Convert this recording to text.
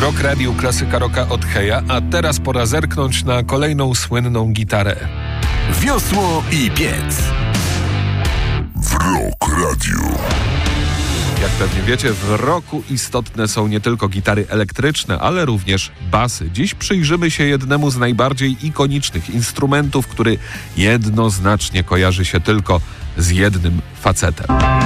Rock Radio, klasyka rocka od Heja, a teraz pora zerknąć na kolejną słynną gitarę. Wiosło i piec w Rock Radio. Jak pewnie wiecie, w rocku istotne są nie tylko gitary elektryczne, ale również basy. Dziś przyjrzymy się jednemu z najbardziej ikonicznych instrumentów, który jednoznacznie kojarzy się tylko z jednym facetem.